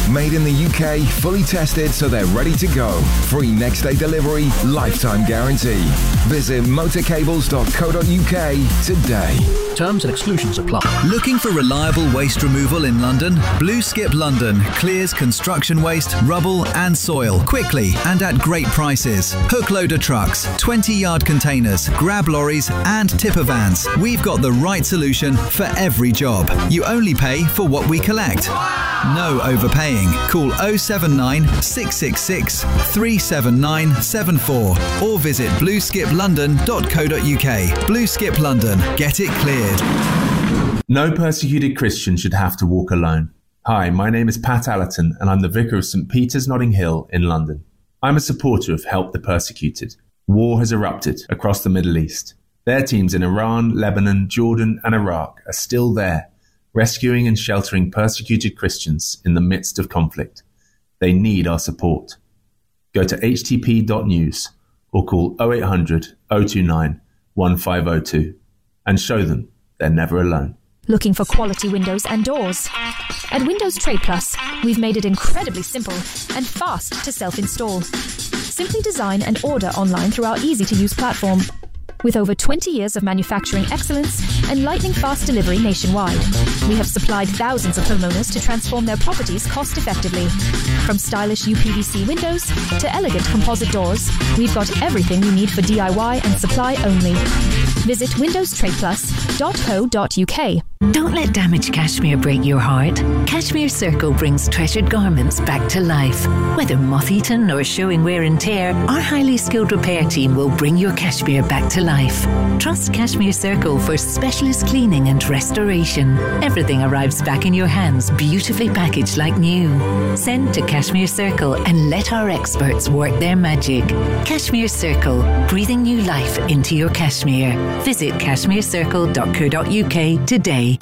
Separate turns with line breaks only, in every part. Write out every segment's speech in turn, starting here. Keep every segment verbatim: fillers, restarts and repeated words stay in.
Made in the U K, fully tested so they're ready to go. Free next day delivery, lifetime guarantee. Visit motorcables dot co dot U K today.
Terms and exclusions apply.
Looking for reliable waste removal in London? Blue Skip London clears construction waste, rubble and soil quickly and at great prices. Hook loader trucks, twenty yard containers, grab lorries and tipper vans. We've got the right solution for every job. You only pay for what we collect. No overpaying. Call oh seven nine, six six six, three seven nine seven four or visit blue skip london dot co dot U K. Blue Skip London. Get it cleared.
No persecuted Christian should have to walk alone. Hi, my name is Pat Allerton and I'm the Vicar of St Peter's Notting Hill in London. I'm a supporter of Help the Persecuted. War has erupted across the Middle East. Their teams in Iran, Lebanon, Jordan and Iraq are still there, rescuing and sheltering persecuted Christians in the midst of conflict. They need our support. Go to h t p dot news or call oh eight hundred, oh two nine, one five oh two and show them they're never alone.
Looking for quality windows and doors? At Windows Trade Plus, we've made it incredibly simple and fast to self-install. Simply design and order online through our easy-to-use platform. With over twenty years of manufacturing excellence and lightning-fast delivery nationwide, we have supplied thousands of homeowners to transform their properties cost-effectively. From stylish U P V C windows to elegant composite doors, we've got everything you need for D I Y and supply only. Visit windows trade plus dot co dot U K.
Don't let damaged cashmere break your heart. Cashmere Circle brings treasured garments back to life. Whether moth-eaten or showing wear and tear, our highly skilled repair team will bring your cashmere back to life. Trust Cashmere Circle for specialist cleaning and restoration. Everything arrives back in your hands, beautifully packaged like new. Send to Cashmere Circle and let our experts work their magic. Cashmere Circle, breathing new life into your cashmere. Visit cashmere circle dot co dot U K today.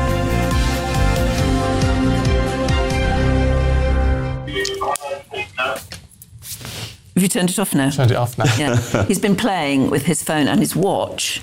Have you turned it off now?
Turned it off now.
Yeah. He's been playing with his phone and his watch.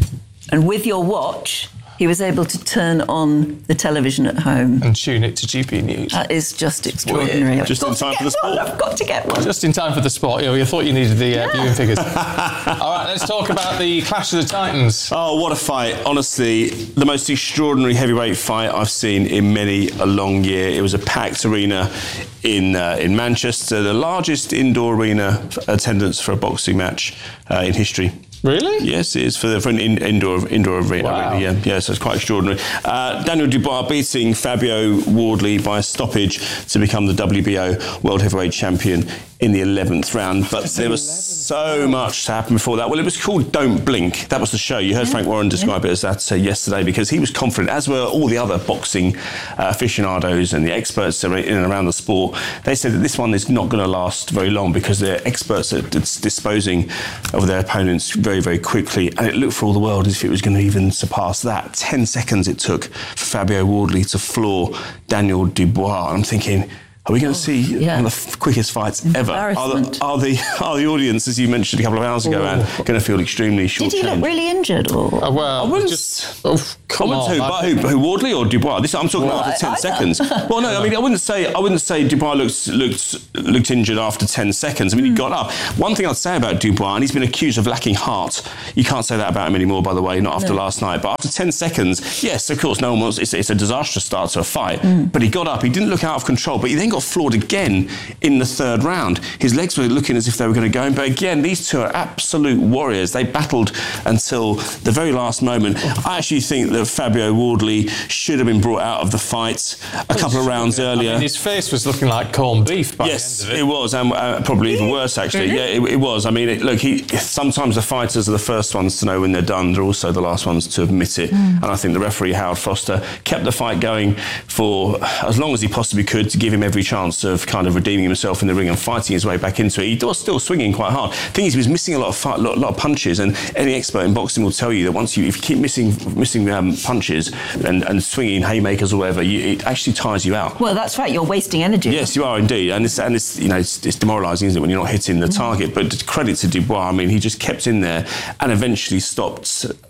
And with your watch, he was able to turn on the television at home.
And tune it to G P News.
That is just extraordinary.
Just in time for the sport.
I've got to get one.
Just in time for the sport. You know, you thought you needed the uh, yeah. viewing figures. All right, let's talk about the Clash of the Titans.
Oh, what a fight. Honestly, the most extraordinary heavyweight fight I've seen in many a long year. It was a packed arena in uh, in Manchester, the largest indoor arena attendance for a boxing match uh, in history.
Really?
Yes, it is for, the, for an in, indoor indoor arena.
Wow.
Yeah, yeah, so it's quite extraordinary. Uh, Daniel Dubois beating Fabio Wardley by a stoppage to become the W B O World Heavyweight Champion in the eleventh round. But there was so much to happen before that. Well, it was called Don't Blink. That was the show. You heard Frank Warren describe it as that uh, yesterday, because he was confident, as were all the other boxing uh, aficionados and the experts in and around the sport. They said that this one is not going to last very long because they're experts at disposing of their opponents very, very quickly. And it looked for all the world as if it was going to even surpass that. Ten seconds it took for Fabio Wardley to floor Daniel Dubois. And I'm thinking, are we going to see
yeah.
one of the f- quickest fights ever? Are the, are the are the audience, as you mentioned a couple of hours ago, Anne, going to feel extremely short?
Did he look really injured? Or?
Uh, well,
I wouldn't.
Just, oh, come
I wouldn't
on.
Say, but who, who, Wardley or Dubois? This I'm talking well, about after ten I, I seconds. Well, no, I mean I wouldn't say I wouldn't say Dubois looked looked looked injured after ten seconds. I mean mm. he got up. One thing I'd say about Dubois, and he's been accused of lacking heart. You can't say that about him anymore, by the way, not after no. last night. But after ten seconds, yes, of course, no one wants. It's, it's a disastrous start to a fight. Mm. But he got up. He didn't look out of control. But he then got floored again in the third round. His legs were looking as if they were going to go in, but again, these two are absolute warriors. They battled until the very last moment. I actually think that Fabio Wardley should have been brought out of the fight a couple of rounds earlier.
I mean, his face was looking like corned beef by
yes,
the end of it.
it was, and uh, probably even worse, actually. Yeah, it, it was. I mean, it, look, he, sometimes the fighters are the first ones to know when they're done. They're also the last ones to admit it. Mm. And I think the referee, Howard Foster, kept the fight going for as long as he possibly could to give him every chance of kind of redeeming himself in the ring and fighting his way back into it. He was still swinging quite hard. The thing is, he was missing a lot of fight, lot, lot of punches, and any expert in boxing will tell you that once you, if you keep missing missing um, punches and, and swinging haymakers or whatever, you, it actually tires you out.
Well, that's right. You're wasting energy.
Yes, you are indeed, and it's and it's you know it's, it's demoralising, isn't it, when you're not hitting the mm. target? But credit to Dubois. I mean, he just kept in there and eventually stopped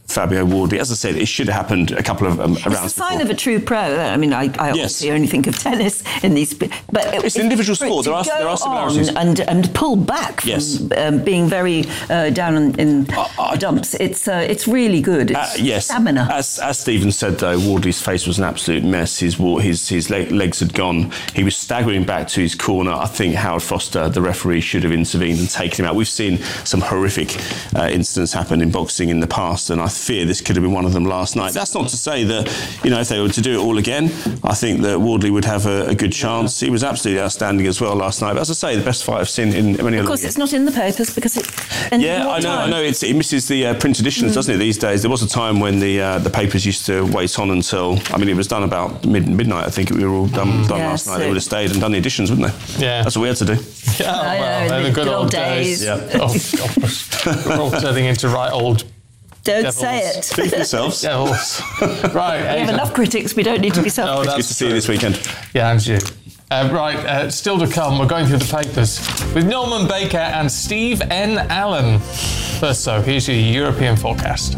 Fabio Wardley. As I said, it should have happened a couple of um, rounds before.
It's a sign of a true pro. I mean, I, I obviously
yes.
only think of tennis in these, but it,
it's an individual
for
sport. There are there are similarities.
And and pull back from
yes.
um, being very uh, down in, in uh, dumps. It's uh, it's really good. It's
uh, yes.
stamina.
As as Stephen said though, Wardley's face was an absolute mess. His his his leg, legs had gone. He was staggering back to his corner. I think Howard Foster, the referee, should have intervened and taken him out. We've seen some horrific uh, incidents happen in boxing in the past, and I fear this could have been one of them last night. That's not to say that, you know, if they were to do it all again, I think that Wardley would have a, a good chance. He was absolutely outstanding as well last night. But as I say, the best fight I've seen in many.
Of course, it's not in the papers because it.
Yeah, I know. Time. I know. It's, it misses the uh, print editions, mm. doesn't it? These days, there was a time when the uh, the papers used to wait on until. I mean, it was done about mid, midnight. I think we were all done, done yeah, last so night. They would have stayed and done the editions, wouldn't they?
Yeah,
that's what we had to do.
Yeah, oh, well, they're the good, good old days. days. Yeah. Oh gosh, we're all turning into right old.
Don't
Devils.
say it.
Speak for yourselves.
Devils. Right.
We have enough critics. We don't need to be selfish.
Oh, good to see you this weekend.
Yeah, and you. Uh, right, uh, still to come, we're going through the papers with Norman Baker and Steve N. Allen. First, so here's your European forecast.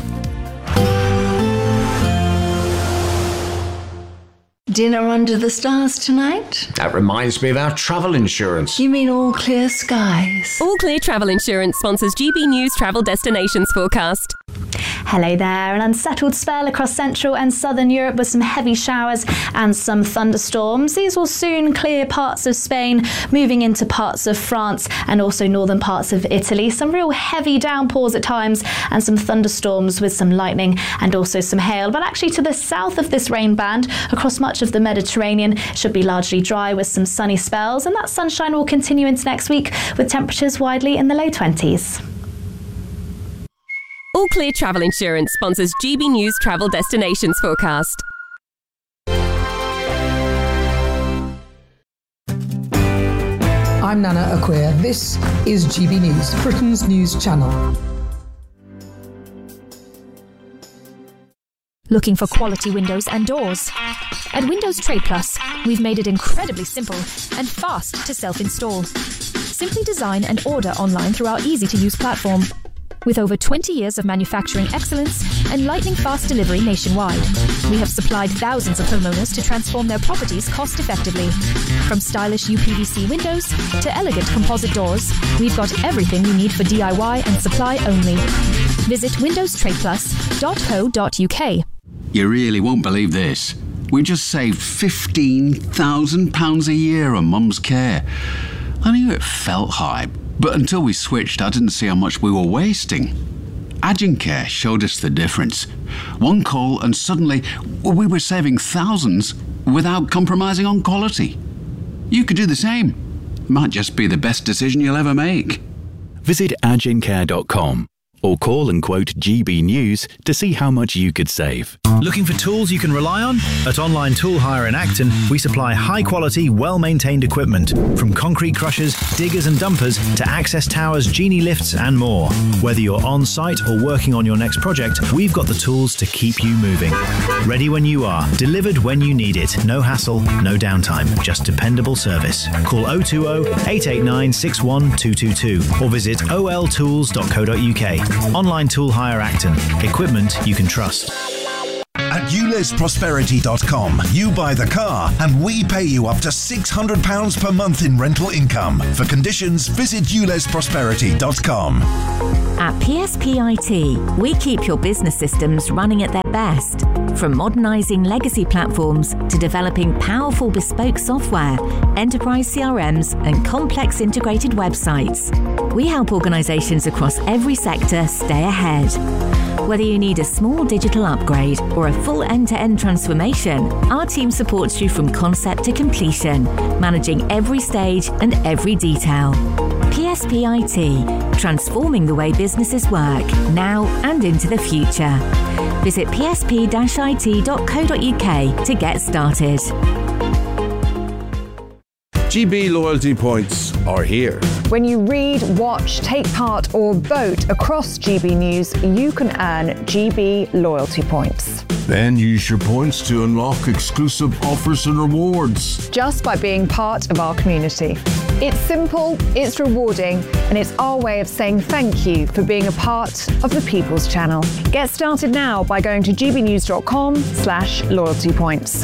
Dinner under the stars tonight?
That reminds me of our travel insurance.
You mean All Clear Skies?
All Clear Travel Insurance sponsors G B News Travel Destinations forecast.
Hello there. An unsettled spell across central and southern Europe with some heavy showers and some thunderstorms. These will soon clear parts of Spain, moving into parts of France and also northern parts of Italy. Some real heavy downpours at times and some thunderstorms with some lightning and also some hail. But actually to the south of this rain band, across much of the Mediterranean, should be largely dry with some sunny spells, and that sunshine will continue into next week with temperatures widely in the low twenties.
All Clear Travel Insurance sponsors G B News Travel Destinations forecast.
I'm Nana Acquia. This is G B News, Britain's news channel.
Looking for quality windows and doors? At Windows Trade Plus, we've made it incredibly simple and fast to self-install. Simply design and order online through our easy-to-use platform. With over twenty years of manufacturing excellence and lightning-fast delivery nationwide, we have supplied thousands of homeowners to transform their properties cost-effectively. From stylish U P V C windows to elegant composite doors, we've got everything you need for D I Y and supply only. Visit windows trade plus dot co dot U K.
You really won't believe this. We just saved fifteen thousand pounds a year on Mum's care. I knew it felt high, but until we switched, I didn't see how much we were wasting. Agincare showed us the difference. One call and suddenly we were saving thousands without compromising on quality. You could do the same. Might just be the best decision you'll ever make.
Visit agincare dot com or call and quote G B News to see how much you could save.
Looking for tools you can rely on? At Online Tool Hire in Acton, we supply high-quality, well-maintained equipment, from concrete crushers, diggers and dumpers to access towers, genie lifts and more. Whether you're on-site or working on your next project, we've got the tools to keep you moving. Ready when you are, delivered when you need it. No hassle, no downtime, just dependable service. Call oh two oh, eight eight nine, six one two two two or visit o l tools dot co dot U K. Online Tool Hire Acton. Equipment you can trust.
At ules prosperity dot com, you buy the car and we pay you up to six hundred pounds per month in rental income. For conditions, visit ules prosperity dot com.
At P S P I T, we keep your business systems running at their best. From modernising legacy platforms to developing powerful bespoke software, enterprise C R Ms and complex integrated websites. We help organisations across every sector stay ahead. Whether you need a small digital upgrade or a full end-to-end transformation, our team supports you from concept to completion, managing every stage and every detail. P S P I T, transforming the way businesses work, now and into the future. Visit p s p dash i t dot co dot U K to get started.
G B loyalty points are here.
When you read, watch, take part or vote across G B News, you can earn G B loyalty points.
Then use your points to unlock exclusive offers and rewards.
Just by being part of our community. It's simple, it's rewarding, and it's our way of saying thank you for being a part of the People's Channel. Get started now by going to gbnews.com slash loyalty points.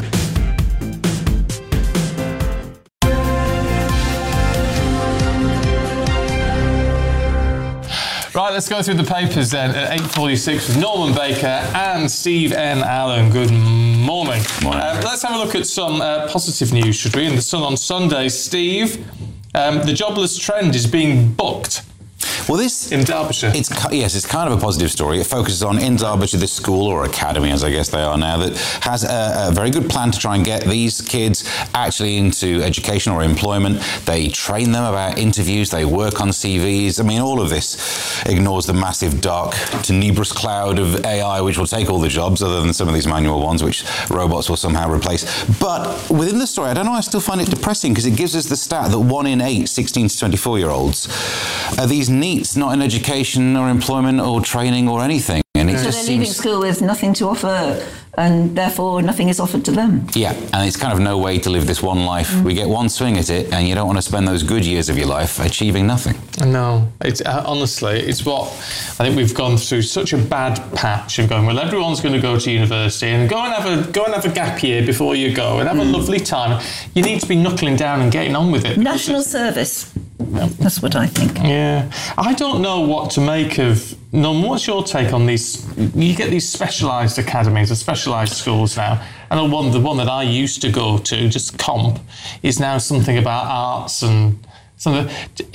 Right, let's go through the papers then at eight forty-six with Norman Baker and Steve N. Allen. Good morning.
Morning.
Um, let's have a look at some uh, positive news, should we? In the Sun on Sunday, Steve, um, the jobless trend is being bucked.
Well, this
in Derbyshire.
It's yes, it's kind of a positive story. It focuses on in Derbyshire this school or academy, as I guess they are now, that has a, a very good plan to try and get these kids actually into education or employment. They train them about interviews. They work on C Vs. I mean, all of this ignores the massive dark, tenebrous cloud of A I, which will take all the jobs, other than some of these manual ones, which robots will somehow replace. But within the story, I don't know. I still find it depressing because it gives us the stat that one in eight sixteen to twenty-four year olds are these neat. It's not in education or employment or training or anything. And it
so
just
they're
seems...
leaving school with nothing to offer, and therefore nothing is offered to them.
Yeah, and it's kind of no way to live this one life. Mm. We get one swing at it, and you don't want to spend those good years of your life achieving nothing.
No, it's uh, honestly, it's what I think we've gone through such a bad patch of going, well, everyone's going to go to university and go and have a go and have a gap year before you go and have mm. a lovely time. You need to be knuckling down and getting on with it.
National service. Yeah. That's what I think.
Yeah. I don't know what to make of... Norm, what's your take on these... You get these specialised academies or specialised schools now. I know one, the one that I used to go to, just comp, is now something about arts and something...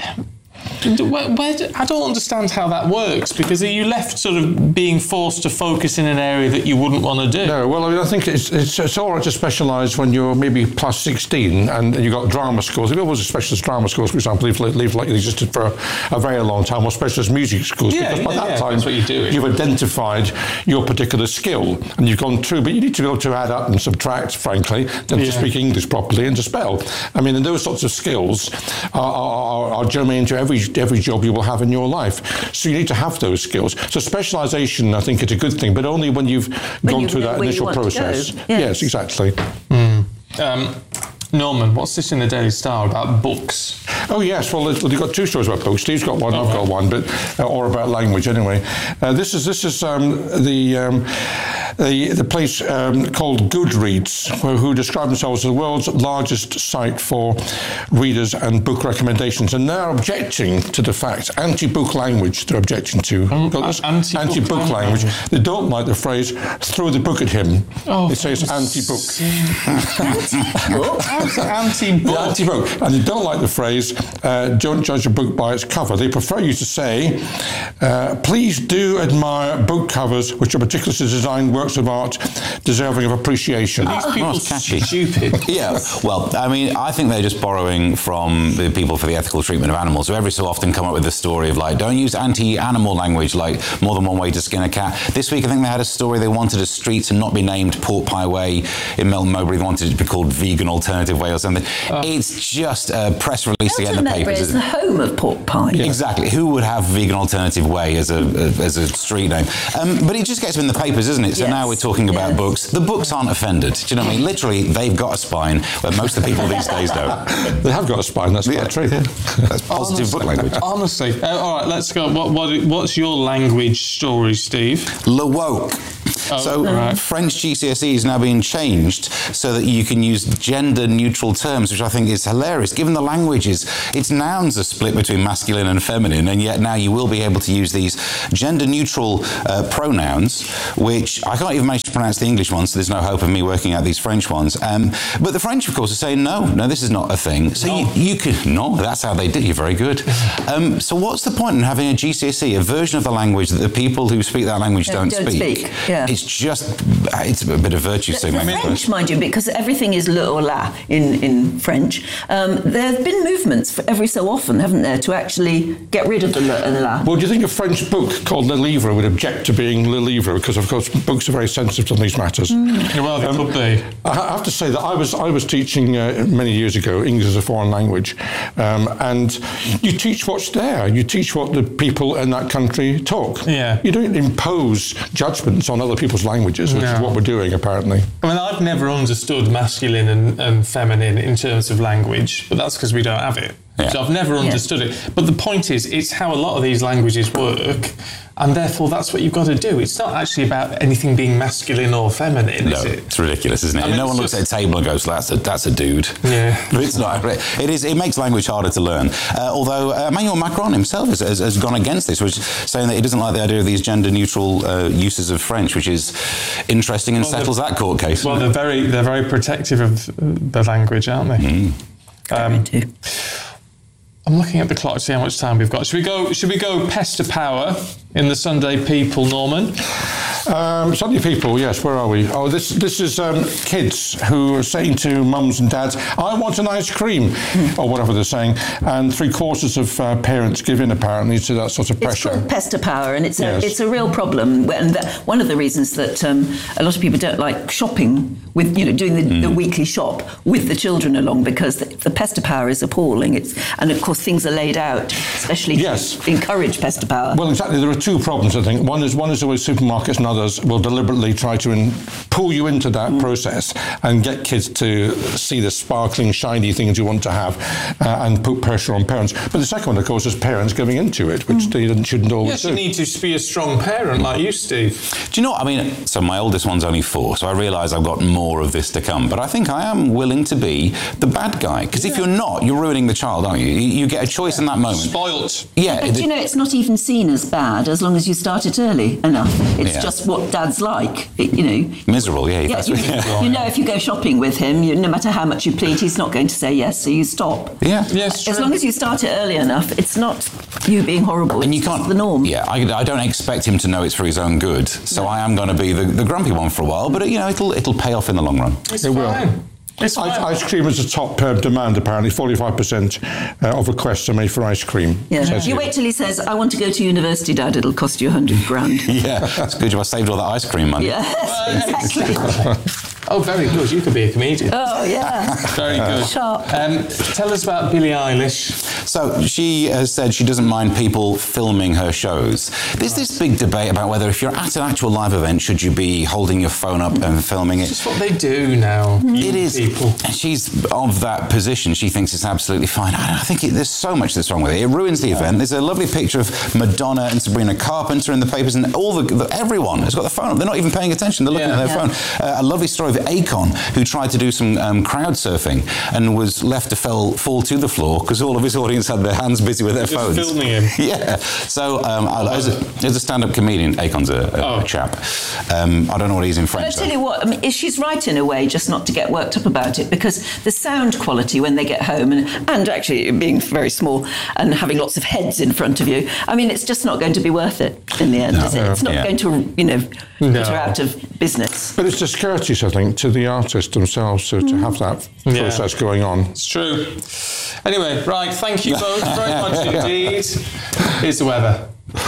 Where, where do, I don't understand how that works, because are you left sort of being forced to focus in an area that you wouldn't want to do?
No, well, I mean, I think it's it's, it's all right to specialise when you're maybe plus sixteen and you've got drama schools. If it was a specialist drama schools, for example, leave, leave like it existed for a, a very long time, or specialist music schools,
yeah,
because by
yeah,
that
yeah,
time
that's what you're doing.
You've identified your particular skill and you've gone through, but you need to be able to add up and subtract, frankly, and yeah. to speak English properly and to spell. I mean, and those sorts of skills are, are, are germane to every every job you will have in your life. So you need to have those skills. So specialisation, I think, is a good thing, but only when you've when gone you through that initial process.
Yes.
yes, exactly.
Mm. Um, Norman, what's this in the Daily Star about books?
Oh yes, well they've got two stories about books. Steve's got one, oh, I've got one, but uh, or about language anyway. Uh, this is this is um, the um, the the place um, called Goodreads, who, who describe themselves as the world's largest site for readers and book recommendations, and they're objecting to the fact anti-book language. They're objecting to um, anti-book, anti-book language. language. They don't like the phrase "throw the book at him." Oh, it says anti-book.
Anti-book. Anti-book.
Anti-book. And they don't like the phrase, uh, don't judge a book by its cover. They prefer you to say, uh, please do admire book covers which are meticulously designed works of art deserving of appreciation.
These people
oh, catchy.
Stupid.
Yeah, well, I mean, I think they're just borrowing from the people for the ethical treatment of animals, who every so often come up with the story of, like, don't use anti-animal language, like more than one way to skin a cat. This week, I think they had a story, they wanted a street to not be named Pork Pie Way in Melton Mowbray. They wanted it to be called Vegan Alternative Way or something. Oh. It's just a press release to get in the papers.
It's the home of pork pie.
Yeah. Exactly. Who would have Vegan Alternative Way as a, a as a street name? Um, but it just gets them in the papers, isn't it? So yes. now we're talking about yes. books. The books aren't offended. Do you know what I mean? Literally, they've got a spine, where most of the people these days don't.
They have got a spine. That's yeah. true. Yeah.
That's positive
honestly,
book language.
Honestly. Uh, all right, let's go. What, what what's your language story, Steve?
Le woke. Oh, so right. French G C S E is now being changed so that you can use gender-neutral terms, which I think is hilarious. Given the languages, its nouns are split between masculine and feminine, and yet now you will be able to use these gender-neutral uh, pronouns, which I can't even manage to pronounce the English ones, so there's no hope of me working out these French ones. Um, but the French, of course, are saying, no, no, this is not a thing. So no. you, you could, no, that's how they did. You're very good. Um, so what's the point in having a G C S E, a version of the language that the people who speak that language
yeah,
don't,
don't
speak?
speak. Yeah.
It's it's just, it's a bit of virtue
The,
signaling.
the French, mind you, because everything is le or la in, in French, um, there have been movements for every so often, haven't there, to actually get rid of the le and la.
Well, do you think a French book called Le Livre would object to being Le Livre? Because, of course, books are very sensitive to these matters.
Mm. Well, they um, could be.
I have to say that I was I was teaching uh, many years ago English as a foreign language, um, and you teach what's there. You teach what the people in that country talk.
Yeah.
You don't impose judgments on other people's languages, which
No.
is what we're doing, apparently.
I mean, I've never understood masculine and, and feminine in terms of language, but that's because we don't have it.
Yeah.
So I've never understood
Yeah.
it. But the point is, it's how a lot of these languages work, and therefore that's what you've got to do. It's not actually about anything being masculine or feminine,
No,
is it?
it's ridiculous, isn't it?
I mean,
no one
it's
looks
just-
at a table and goes, "That's a that's a dude."
Yeah,
but it's not. It is. It makes language harder to learn. Uh, although uh, Emmanuel Macron himself has, has, has gone against this, which saying that he doesn't like the idea of these gender-neutral uh, uses of French, which is interesting and
Well,
settles that court case.
Well, they're very they're very protective of the language, aren't they?
Mm.
Um, I'm looking at the clock to see how much time we've got. Should we go? Should we go pest to power in the Sunday People, Norman?
Um, Sunday People, yes, where are we? Oh, this this is um, kids who are saying to mums and dads, I want an ice cream, or whatever they're saying, and three quarters of uh, parents give in, apparently, to that sort of pressure.
It's called pest to power, and it's a,
Yes.
it's a real problem. And that, one of the reasons that um, a lot of people don't like shopping with, you know, doing the,
Mm.
the weekly shop with the children along, because the, the pest to power is appalling. It's, and of course, things are laid out, especially
Yes.
to encourage pest to power.
Well, exactly. There are two problems, I think. One is one is always supermarkets and others will deliberately try to in, pull you into that process and get kids to see the sparkling, shiny things you want to have uh, and put pressure on parents. But the second one, of course, is parents giving into it, which they shouldn't, shouldn't always
Yes,
do.
you need to be a strong parent like you, Steve.
Do you know what I mean? So my oldest one's only four, so I realise I've got more of this to come. But I think I am willing to be the bad guy, because if you're not, you're ruining the child, aren't you? You, you get a choice in that moment.
Spoilt.
Yeah.
But you know, it's not even seen as bad as long as you start it early enough. It's
Yeah.
just what dad's like, it, you know.
Miserable, yeah.
Yeah,
that's
you,
yeah.
you know, if you go shopping with him, you, no matter how much you plead, he's not going to say yes, so you stop.
Yeah.
Yes,
As long as you start it early enough, it's not you being horrible.
And you
it's
can't.
just the norm.
Yeah, I, I don't expect him to know it's for his own good. So I am going to be the, the grumpy one for a while, but you know, it'll it'll pay off in the long run.
It's
It will.
fine. It's
Ice,
fine.
ice cream is a top uh, demand, apparently. forty-five percent uh, of requests are made for ice cream.
Yeah.
Says
You
here.
wait till he says, I want to go to university, Dad, it'll cost you a hundred grand.
Yeah, it's good. I saved all that ice cream money.
Yes, exactly.
Oh, very good. You could be a comedian.
Oh, yeah.
Very good.
Sharp.
Um, tell us about Billie Eilish.
So she has said she doesn't mind people filming her shows. There's this big debate about whether if you're at an actual live event, should you be holding your phone up and filming it?
It's what they do now.
It is.
People.
She's of that position. She thinks it's absolutely fine. I, I think it, there's so much that's wrong with it. It ruins the event. There's a lovely picture of Madonna and Sabrina Carpenter in the papers, and all the, the everyone has got the phone up. They're not even paying attention. They're looking
Yeah.
at their
Yeah.
phone. Uh, a lovely story of Akon, who tried to do some um, crowd surfing and was left to fell, fall to the floor because all of his audience had their hands busy with their
Just
phones.
filming him.
Yeah. So um, I, as, a, as a stand-up comedian, Akon's a, a,
Oh.
a chap. Um, I don't know what he's in
But I
French.
tell
though.
you what, I mean, she's right in a way, just not to get worked up about it, because the sound quality when they get home, and, and actually being very small and having lots of heads in front of you, I mean, it's just not going to be worth it in the end,
No.
is it? It's not
Yeah.
going to, you know,
No.
put her out of business.
But it's discourteous, I think, to the artists themselves to, to have that
Yeah.
process going on.
It's true. Anyway, right, thank you both very much indeed. Here's the weather.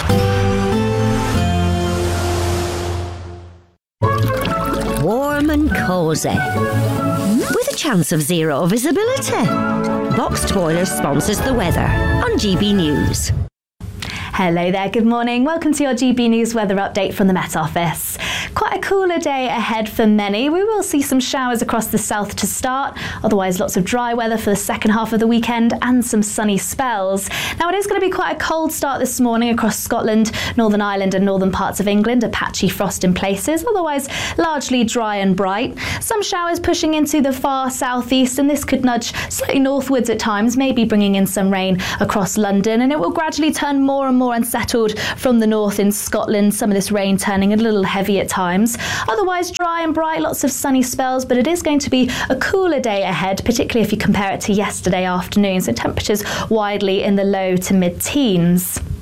Warm and cosy, with a chance of zero visibility. Boxed Boilers sponsors the weather on G B News.
Hello there, good morning. Welcome to your G B News weather update from the Met Office. Quite a cooler day ahead for many. We will see some showers across the south to start, otherwise lots of dry weather for the second half of the weekend and some sunny spells. Now it is going to be quite a cold start this morning across Scotland, Northern Ireland and northern parts of England, a patchy frost in places, otherwise largely dry and bright. Some showers pushing into the far southeast, and this could nudge slightly northwards at times, maybe bringing in some rain across London, and it will gradually turn more and more unsettled from the north in Scotland, some of this rain turning a little heavy at times. Otherwise dry and bright, lots of sunny spells, but it is going to be a cooler day ahead, particularly if you compare it to yesterday afternoon, so temperatures widely in the low to mid-teens.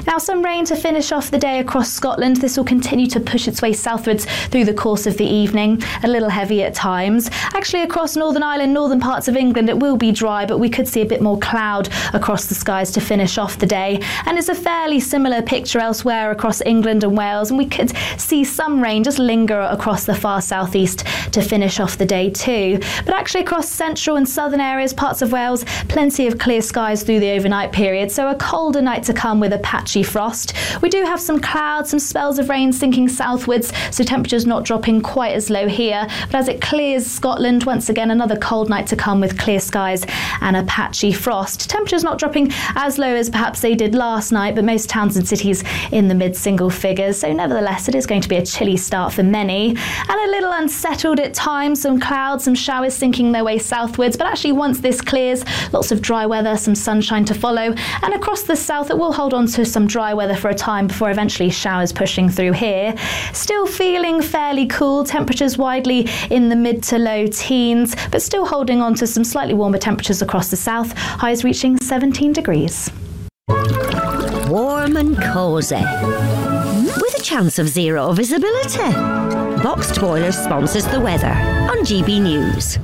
Now, some rain to finish off the day across Scotland. This will continue to push its way southwards through the course of the evening, a little heavy at times. Actually, across Northern Ireland, northern parts of England, it will be dry, but we could see a bit more cloud across the skies to finish off the day. And it's a fairly similar picture elsewhere across England and Wales, and we could see some rain just linger across the far southeast to finish off the day too. But actually across central and southern areas, parts of Wales, plenty of clear skies through the overnight period, so a colder night to come with a patchy frost. We do have some clouds, some spells of rain sinking southwards, so temperatures not dropping quite as low here. But as it clears Scotland, once again another cold night to come with clear skies and a patchy frost. Temperatures not dropping as low as perhaps they did last night, but most towns and cities in the mid-single figures. So nevertheless, it is going to be a chilly start for many, and a little unsettled at times. Some clouds, some showers sinking their way southwards, but actually once this clears, lots of dry weather, some sunshine to follow, and across the south it will hold on to some dry weather for a time before eventually showers pushing through here. Still feeling fairly cool, temperatures widely in the mid to low teens, but still holding on to some slightly warmer temperatures across the south, highs reaching seventeen degrees.
Warm and cosy, with a chance of zero visibility. Boxed Boilers sponsors the weather on G B News.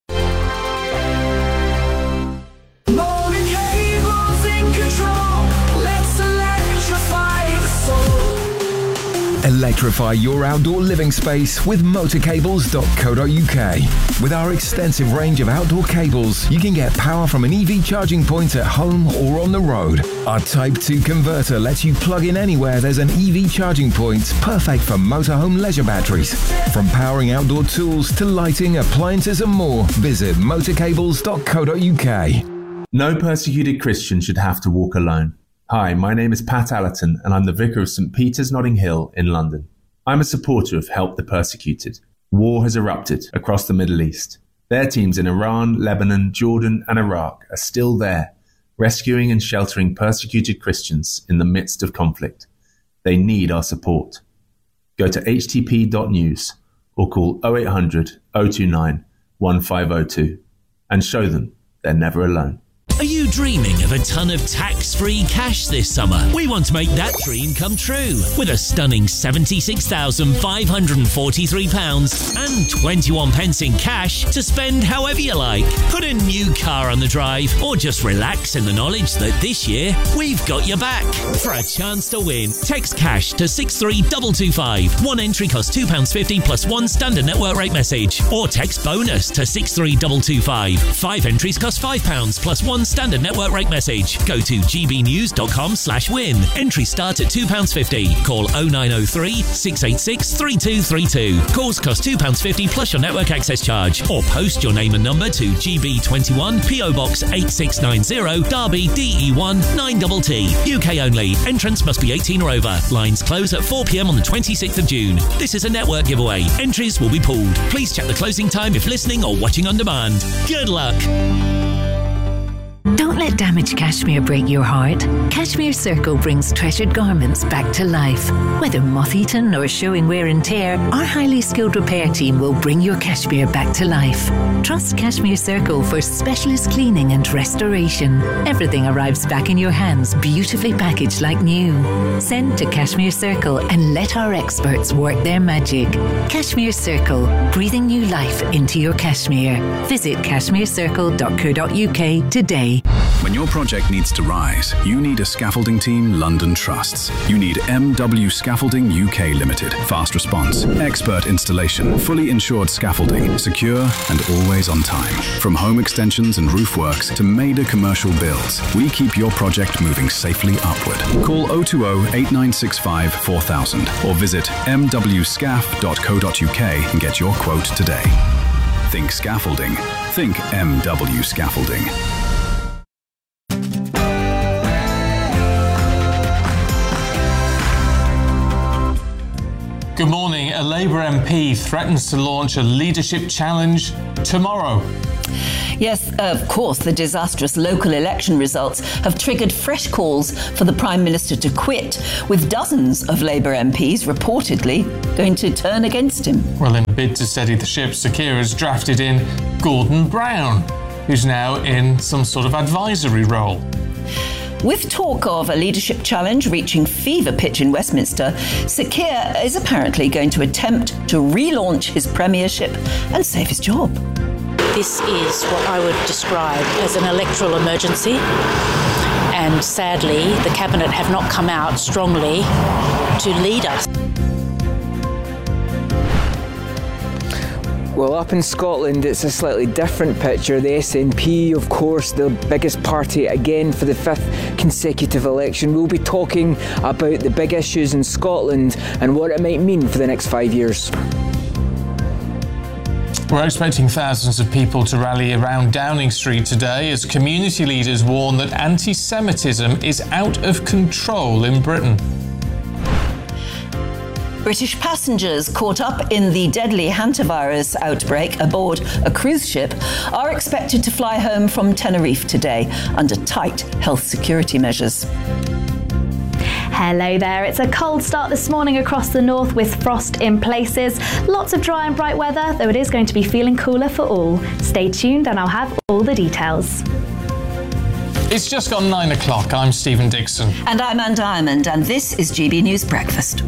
Electrify your outdoor living space with motor cables dot co dot U K. With our extensive range of outdoor cables, you can get power from an E V charging point at home or on the road. Our Type two converter lets you plug in anywhere there's an E V charging point, perfect for motorhome leisure batteries. From powering outdoor tools to lighting, appliances and more, visit motor cables dot co dot U K.
No persecuted Christian should have to walk alone. Hi, my name is Pat Allerton and I'm the Vicar of St Peter's Notting Hill in London. I'm a supporter of Help the Persecuted. War has erupted across the Middle East. Their teams in Iran, Lebanon, Jordan and Iraq are still there, rescuing and sheltering persecuted Christians in the midst of conflict. They need our support. Go to h t p dot news or call oh eight hundred, oh two nine, one five oh two and show them they're never alone.
Are you dreaming of a ton of tax-free cash this summer? We want to make that dream come true with a stunning seventy-six thousand five hundred forty-three pounds and twenty-one pence in cash to spend however you like. Put a new car on the drive or just relax in the knowledge that this year we've got your back. For a chance to win, text cash to six three two two five. One entry costs two pounds fifty plus one standard network rate message. Or text bonus to six three two two five. Five entries cost five pounds plus one standard network rate message. Go to g b news dot com slash win. Entries start at two pounds fifty. Call oh nine oh three, six eight six, three two three two. Calls cost two pounds fifty plus your network access charge. Or post your name and number to G B twenty-one, P O Box eight six nine zero, Derby D E one nine T T. U K only. Entrance must be eighteen or over. Lines close at four p m on the twenty-sixth of June. This is a network giveaway. Entries will be pooled. Please check the closing time if listening or watching on demand. Good luck.
Don't let damaged cashmere break your heart. Cashmere Circle brings treasured garments back to life. Whether moth-eaten or showing wear and tear, our highly skilled repair team will bring your cashmere back to life. Trust Cashmere Circle for specialist cleaning and restoration. Everything arrives back in your hands, beautifully packaged like new. Send to Cashmere Circle and let our experts work their magic. Cashmere Circle, breathing new life into your cashmere. Visit cashmere circle dot co dot U K today.
When your project needs to rise, you need a scaffolding team London trusts. You need M W Scaffolding U K Limited. Fast response, expert installation, fully insured scaffolding, secure and always on time. From home extensions and roof works to major commercial builds, we keep your project moving safely upward. Call oh two oh, eight nine six five, four thousand or visit m w scaf dot co dot U K and get your quote today. Think scaffolding. Think M W Scaffolding.
Good morning. A Labour M P threatens to launch a leadership challenge tomorrow.
Yes, of course, the disastrous local election results have triggered fresh calls for the Prime Minister to quit, with dozens of Labour M Ps reportedly going to turn against him.
Well, in a bid to steady the ship, Sir Keir has drafted in Gordon Brown, who's now in some sort of advisory role.
With talk of a leadership challenge reaching fever pitch in Westminster, Sir Keir is apparently going to attempt to relaunch his premiership and save his job.
This is what I would describe as an electoral emergency, and sadly the Cabinet have not come out strongly to lead us.
Well, up in Scotland, it's a slightly different picture. The S N P, of course, the biggest party again for the fifth consecutive election. We'll be talking about the big issues in Scotland and what it might mean for the next five years.
We're expecting thousands of people to rally around Downing Street today as community leaders warn that anti-Semitism is out of control in Britain.
British passengers caught up in the deadly hantavirus outbreak aboard a cruise ship are expected to fly home from Tenerife today under tight health security measures.
Hello there. It's a cold start this morning across the north with frost in places. Lots of dry and bright weather, though it is going to be feeling cooler for all. Stay tuned and I'll have all the details.
It's just gone nine o'clock. I'm Stephen Dixon.
And I'm Anne Diamond, and this is G B News Breakfast.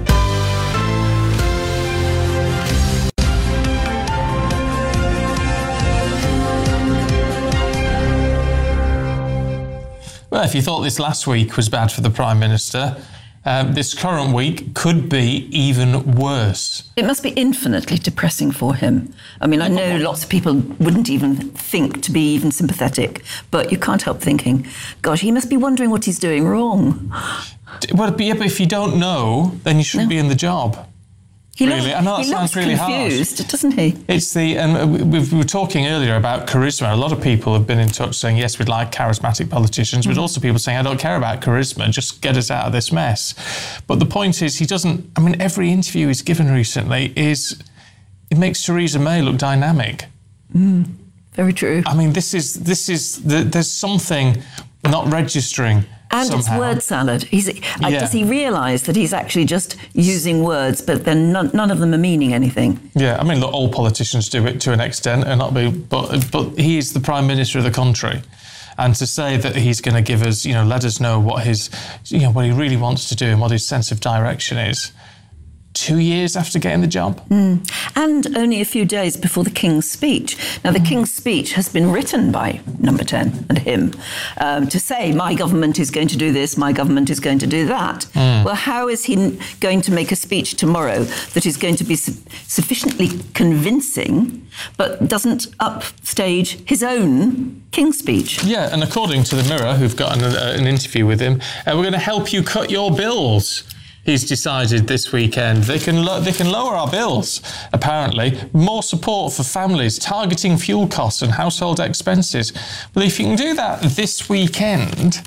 Well, if you thought this last week was bad for the Prime Minister, um, this current week could be even worse.
It must be infinitely depressing for him. I mean, I know lots of people wouldn't even think to be even sympathetic, but you can't help thinking, gosh, he must be wondering what he's doing wrong.
Well, but, yeah, but if you don't know, then you shouldn't no. be in the job.
He
really,
looks,
I know that
he
sounds
looks
really
confused,
harsh.
Doesn't he?
It's the, and we were talking earlier about charisma. A lot of people have been in touch saying, yes, we'd like charismatic politicians, mm-hmm. but also people saying, I don't care about charisma, just get us out of this mess. But the point is, he doesn't, I mean, every interview he's given recently is, it makes Theresa May look dynamic.
Mm, very true.
I mean, this is, this is, the, there's something not registering.
And
somehow.
It's word salad. He's,
yeah.
Does he realise that he's actually just using words, but then none, none of them are meaning anything?
Yeah, I mean, look, all politicians do it to an extent, and not be, but but he is the Prime Minister of the country, and to say that he's going to give us, you know, let us know what his, you know, what he really wants to do and what his sense of direction is. Two years after getting the job.
Mm. And only a few days before the King's speech. Now, the mm. King's speech has been written by Number ten and him um, to say, my government is going to do this, my government is going to do that. Mm. Well, how is he going to make a speech tomorrow that is going to be su- sufficiently convincing, but doesn't upstage his own King's speech?
Yeah, and according to the Mirror, who've got an, uh, an interview with him, uh, we're going to help you cut your bills. He's decided this weekend they can lo- they can lower our bills, apparently. More support for families, targeting fuel costs and household expenses. Well, if you can do that this weekend,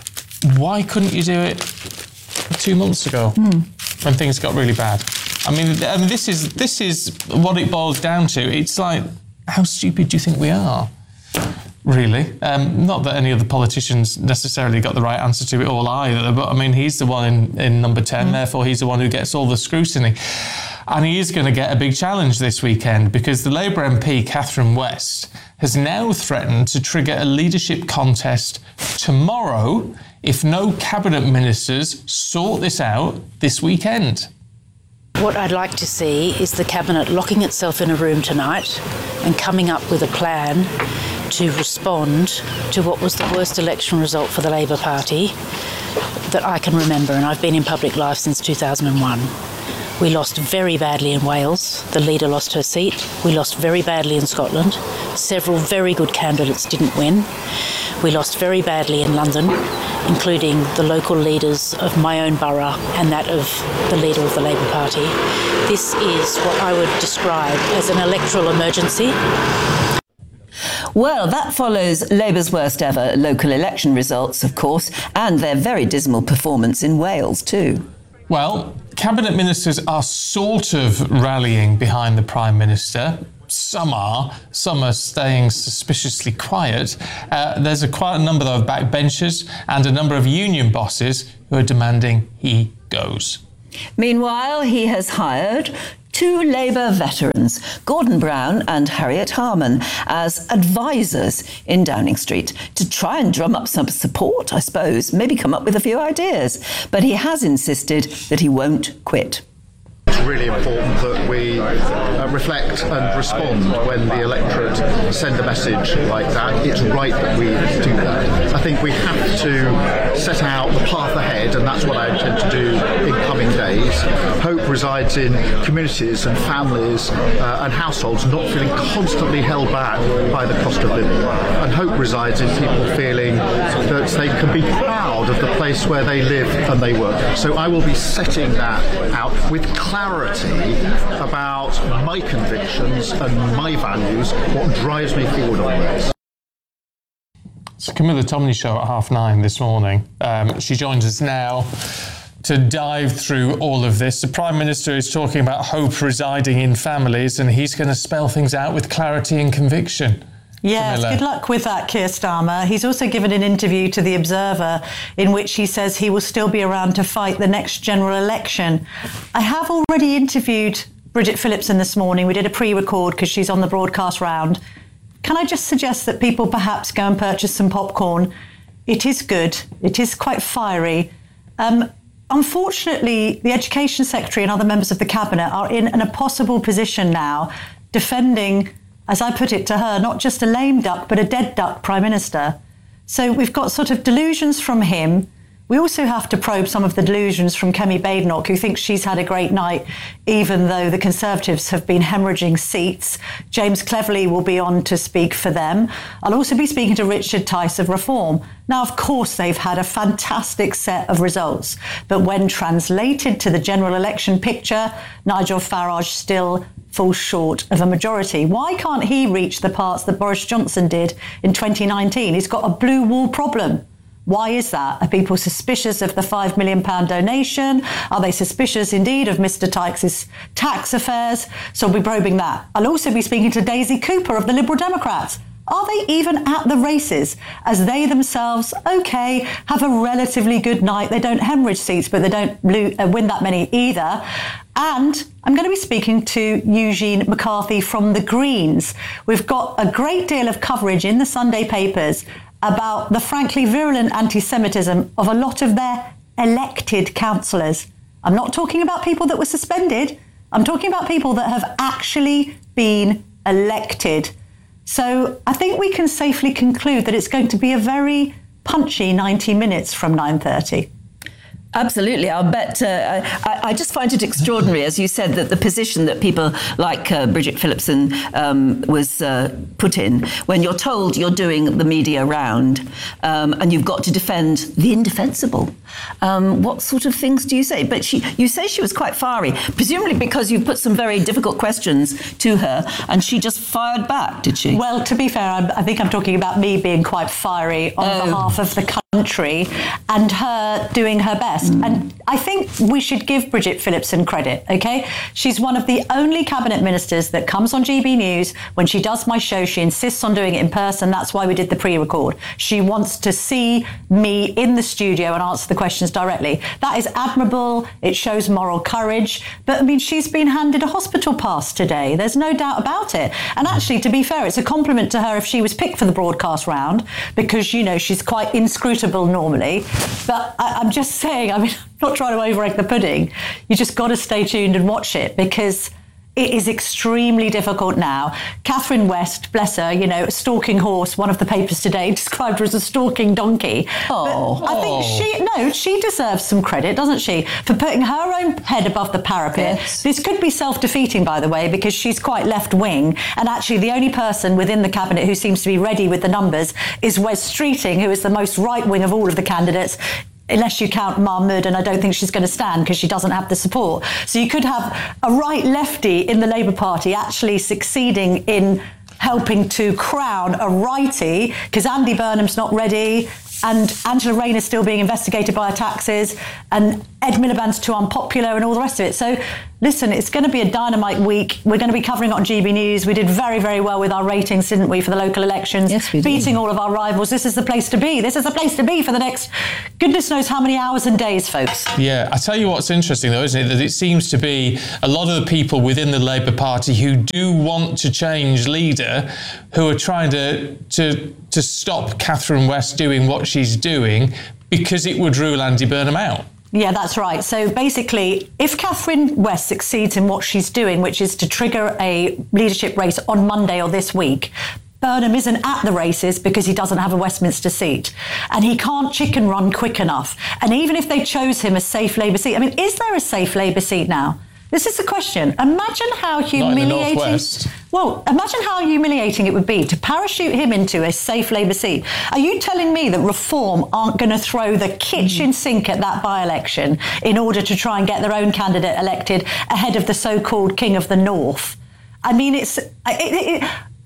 why couldn't you do it two months ago mm. when things got really bad? I mean, I mean, this is this is what it boils down to. It's like, how stupid do you think we are? Really. Um, not that any of the politicians necessarily got the right answer to it all either, but I mean, he's the one in, in number ten, mm. therefore he's the one who gets all the scrutiny. And he is going to get a big challenge this weekend because the Labour M P, Catherine West, has now threatened to trigger a leadership contest tomorrow if no cabinet ministers sort this out this weekend.
What I'd like to see is the Cabinet locking itself in a room tonight and coming up with a plan to respond to what was the worst election result for the Labour Party that I can remember, and I've been in public life since two thousand one. We lost very badly in Wales. The leader lost her seat. We lost very badly in Scotland. Several very good candidates didn't win. We lost very badly in London, including the local leaders of my own borough and that of the leader of the Labour Party. This is what I would describe as an electoral emergency.
Well, that follows Labour's worst ever local election results, of course, and their very dismal performance in Wales too.
Well, cabinet ministers are sort of rallying behind the Prime Minister. Some are, some are staying suspiciously quiet. Uh, there's a quite a number of backbenchers and a number of union bosses who are demanding he goes.
Meanwhile, he has hired two Labour veterans, Gordon Brown and Harriet Harman, as advisors in Downing Street to try and drum up some support, I suppose, maybe come up with a few ideas. But he has insisted that he won't quit.
It's really important that we uh, reflect and respond when the electorate send a message like that. It's right that we do that. I think we have to set out the path ahead, and that's what I intend to do in coming days. Hope resides in communities and families uh, and households not feeling constantly held back by the cost of living. And hope resides in people feeling that they can be proud of the place where they live and they work. So I will be setting that out with clarity about my convictions and my values, what drives me forward on this.
So Camilla Tomney show at half nine this morning. Um, she joins us now to dive through all of this. The Prime Minister is talking about hope residing in families, and he's going to spell things out with clarity and conviction.
Yes, Camilla. Good luck with that, Keir Starmer. He's also given an interview to The Observer in which he says he will still be around to fight the next general election. I have already interviewed Bridget Phillipson this morning. We did a pre-record because she's on the broadcast round. Can I just suggest that people perhaps go and purchase some popcorn? It is good. It is quite fiery. Um, unfortunately, the Education Secretary and other members of the Cabinet are in an impossible position now, defending, as I put it to her, not just a lame duck, but a dead duck Prime Minister. So we've got sort of delusions from him. We also have to probe some of the delusions from Kemi Badenoch, who thinks she's had a great night, even though the Conservatives have been hemorrhaging seats. James Cleverly will be on to speak for them. I'll also be speaking to Richard Tice of Reform. Now, of course, they've had a fantastic set of results, but when translated to the general election picture, Nigel Farage still falls short of a majority. Why can't he reach the parts that Boris Johnson did in twenty nineteen? He's got a blue wall problem. Why is that? Are people suspicious of the five million pounds donation? Are they suspicious indeed of Mr Tykes' tax affairs? So we'll be probing that. I'll also be speaking to Daisy Cooper of the Liberal Democrats. Are they even at the races? As they themselves, OK, have a relatively good night. They don't hemorrhage seats, but they don't win that many either. And I'm going to be speaking to Eugene McCarthy from the Greens. We've got a great deal of coverage in the Sunday papers about the frankly virulent anti-Semitism of a lot of their elected councillors. I'm not talking about people that were suspended. I'm talking about people that have actually been elected. So I think we can safely conclude that it's going to be a very punchy ninety minutes from nine thirty.
Absolutely. I'll bet. Uh, I, I just find it extraordinary, as you said, that the position that people like uh, Bridget Phillipson um, was uh, put in, when you're told you're doing the media round um, and you've got to defend the indefensible. Um, what sort of things do you say? But she, you say she was quite fiery, presumably because you put some very difficult questions to her and she just fired back, did she?
Well, to be fair, I, I think I'm talking about me being quite fiery on oh. behalf of the country and her doing her best. Mm. And I think we should give Bridget Phillipson credit, OK? She's one of the only cabinet ministers that comes on G B News. When she does my show, she insists on doing it in person. That's why we did the pre-record. She wants to see me in the studio and answer the questions directly. That is admirable. It shows moral courage. But, I mean, she's been handed a hospital pass today. There's no doubt about it. And actually, to be fair, it's a compliment to her if she was picked for the broadcast round because, you know, she's quite inscrutable normally. But I, I'm just saying, I mean, I'm not trying to over-egg the pudding. You just got to stay tuned and watch it because it is extremely difficult now. Catherine West, bless her, you know, a stalking horse, one of the papers today described her as a stalking donkey. Oh, but I think she, no, she deserves some credit, doesn't she, for putting her own head above the parapet. Yes. This could be self-defeating, by the way, because she's quite left-wing. And actually, the only person within the cabinet who seems to be ready with the numbers is Wes Streeting, who is the most right-wing of all of the candidates, unless you count Mahmood, and I don't think she's going to stand because she doesn't have the support. So you could have a right lefty in the Labour Party actually succeeding in helping to crown a righty, because Andy Burnham's not ready, and Angela Rayner's still being investigated by her taxes, and Ed Miliband's too unpopular, and all the rest of it. So listen, it's going to be a dynamite week. We're going to be covering it on G B News. We did very, very well with our ratings, didn't we, for the local elections?
Yes, we did.
Beating all of our rivals. This is the place to be. This is the place to be for the next goodness knows how many hours and days, folks.
Yeah, I tell you what's interesting, though, isn't it, that it seems to be a lot of the people within the Labour Party who do want to change leader, who are trying to to to stop Catherine West doing what she's doing because it would rule Andy Burnham out.
Yeah, that's right. So basically, if Catherine West succeeds in what she's doing, which is to trigger a leadership race on Monday or this week, Burnham isn't at the races because he doesn't have a Westminster seat and he can't chicken run quick enough. And even if they chose him a safe Labour seat, I mean, is there a safe Labour seat now? This is the question. Imagine how humiliating.
Not in the Northwest.
Well, imagine how humiliating it would be to parachute him into a safe Labour seat. Are you telling me that Reform aren't going to throw the kitchen sink at that by-election in order to try and get their own candidate elected ahead of the so-called King of the North? I mean, it's it, it, it,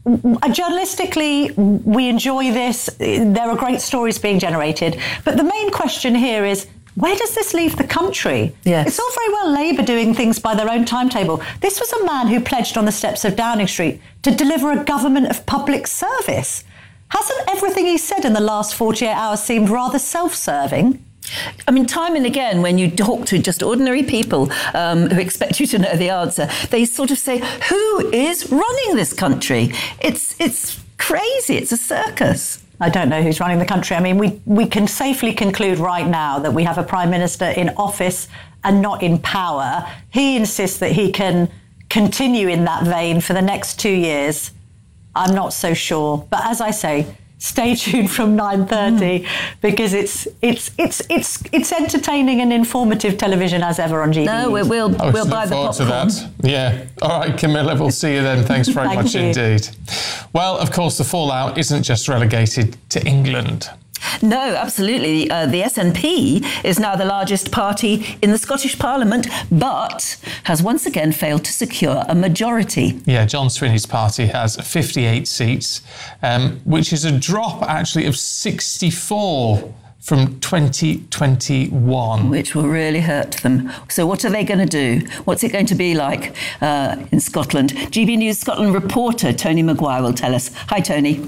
journalistically, we enjoy this. There are great stories being generated. But the main question here is, where does this leave the country?
Yes.
It's all very well Labour doing things by their own timetable. This was a man who pledged on the steps of Downing Street to deliver a government of public service. Hasn't everything he said in the last forty-eight hours seemed rather self-serving?
I mean, time and again, when you talk to just ordinary people um, who expect you to know the answer, they sort of say, who is running this country? It's, it's crazy. It's a circus.
I don't know who's running the country. I mean, we, we can safely conclude right now that we have a Prime Minister in office and not in power. He insists that he can continue in that vein for the next two years. I'm not so sure. But as I say, stay tuned from nine thirty mm. because it's it's it's it's it's entertaining and informative television as ever on G B.
No, we'll we'll,
I
we'll buy the
forward
popcorn.
to that. Yeah. All right, Camilla, we'll see you then. Thanks very
Thank
much
you.
indeed. Well, of course, the fallout isn't just relegated to England.
No, absolutely. Uh, the S N P is now the largest party in the Scottish Parliament, but has once again failed to secure a majority.
Yeah, John Swinney's party has fifty-eight seats, um, which is a drop actually of sixty-four from twenty twenty-one.
Which will really hurt them. So what are they going to do? What's it going to be like uh, in Scotland? G B News Scotland reporter Tony Maguire will tell us. Hi, Tony.